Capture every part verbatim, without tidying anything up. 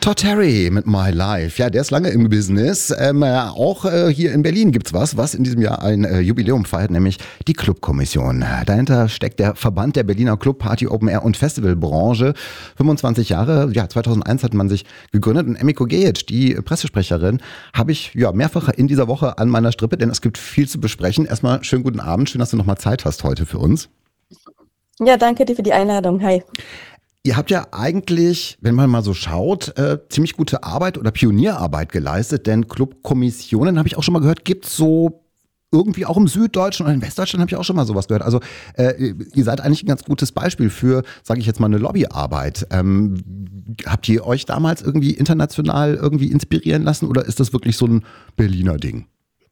Todd Terry mit My Life. Ja, der ist lange im Business. Ähm, äh, auch äh, hier in Berlin gibt's was, was in diesem Jahr ein äh, Jubiläum feiert, nämlich die Clubkommission. Dahinter steckt der Verband der Berliner Club, Party, Open Air und Festivalbranche. fünfundzwanzig Jahre, ja, zweitausendeins hat man sich gegründet. Und Emiko Gejic, die Pressesprecherin, habe ich ja mehrfach in dieser Woche an meiner Strippe, denn es gibt viel zu besprechen. Erstmal schönen guten Abend, schön, dass du nochmal Zeit hast heute für uns. Ja, danke dir für die Einladung. Hi. Ihr habt ja eigentlich, wenn man mal so schaut, äh, ziemlich gute Arbeit oder Pionierarbeit geleistet, denn Clubkommissionen, habe ich auch schon mal gehört, gibt's so irgendwie auch im Süddeutschen oder in Westdeutschland, habe ich auch schon mal sowas gehört. Also äh, ihr seid eigentlich ein ganz gutes Beispiel für, sage ich jetzt mal, eine Lobbyarbeit. Ähm, habt ihr euch damals irgendwie international irgendwie inspirieren lassen oder ist das wirklich so ein Berliner Ding?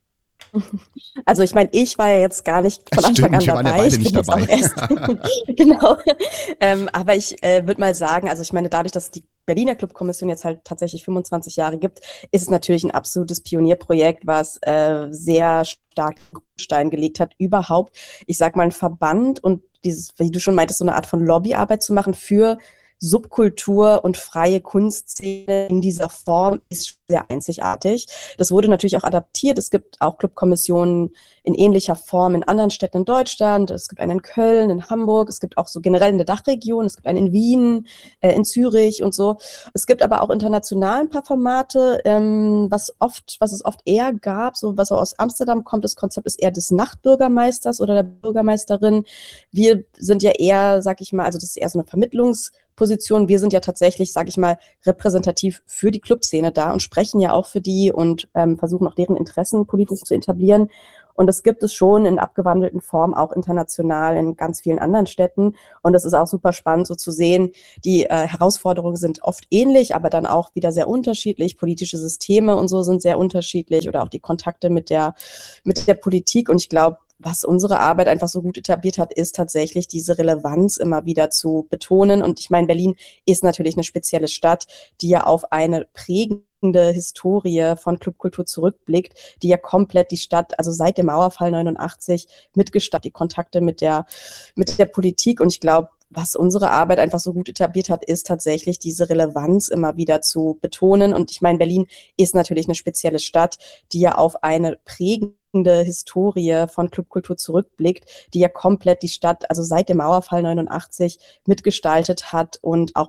Also ich meine, ich war ja jetzt gar nicht von Anfang an Stimmt, wir waren ja dabei. beide Ich nicht bin jetzt dabei. auch erst, genau. Ähm, aber ich äh, würde mal sagen, also ich meine, dadurch, dass es die Berliner Clubkommission jetzt halt tatsächlich fünfundzwanzig Jahre gibt, ist es natürlich ein absolutes Pionierprojekt, was äh, sehr stark den Grundstein gelegt hat, überhaupt, ich sag mal, ein Verband und dieses, wie du schon meintest, so eine Art von Lobbyarbeit zu machen für Subkultur und freie Kunstszene in dieser Form ist sehr einzigartig. Das wurde natürlich auch adaptiert. Es gibt auch Clubkommissionen in ähnlicher Form in anderen Städten in Deutschland. Es gibt einen in Köln, in Hamburg. Es gibt auch so generell in der Dachregion. Es gibt einen in Wien, äh, in Zürich und so. Es gibt aber auch international ein paar Formate, ähm, was oft, was es oft eher gab, so was auch aus Amsterdam kommt. Das Konzept ist eher des Nachtbürgermeisters oder der Bürgermeisterin. Wir sind ja eher, sag ich mal, also das ist eher so eine Vermittlungs- Position. Wir sind ja tatsächlich, sage ich mal, repräsentativ für die Clubszene da und sprechen ja auch für die und ähm, versuchen auch deren Interessen politisch zu etablieren. Und das gibt es schon in abgewandelten Form auch international in ganz vielen anderen Städten. Und es ist auch super spannend, so zu sehen, die äh, Herausforderungen sind oft ähnlich, aber dann auch wieder sehr unterschiedlich. Politische Systeme und so sind sehr unterschiedlich oder auch die Kontakte mit der, mit der Politik. Und ich glaube, was unsere Arbeit einfach so gut etabliert hat, ist tatsächlich diese Relevanz immer wieder zu betonen. Und ich meine, Berlin ist natürlich eine spezielle Stadt, die ja auf eine prägende Historie von Clubkultur zurückblickt, die ja komplett die Stadt, also seit dem Mauerfall neunundachtzig, mitgestaltet, die Kontakte mit der, mit der Politik. Und ich glaube, was unsere Arbeit einfach so gut etabliert hat, ist tatsächlich diese Relevanz immer wieder zu betonen. Und ich meine, Berlin ist natürlich eine spezielle Stadt, die ja auf eine prägende Historie von Clubkultur zurückblickt, die ja komplett die Stadt, also seit dem Mauerfall neunundachtzig, mitgestaltet hat und auch